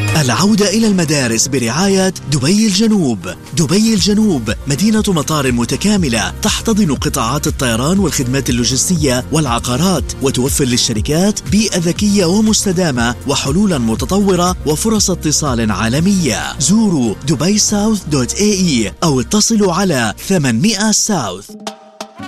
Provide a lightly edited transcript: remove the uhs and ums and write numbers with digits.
العودة إلى المدارس برعاية دبي الجنوب. دبي الجنوب مدينة مطار متكاملة تحتضن قطاعات الطيران والخدمات اللوجستية والعقارات، وتوفر للشركات بيئة ذكية ومستدامة وحلولا متطورة وفرص اتصال عالمية. زوروا dubaisouth.ae أو اتصلوا على 800 ساوث.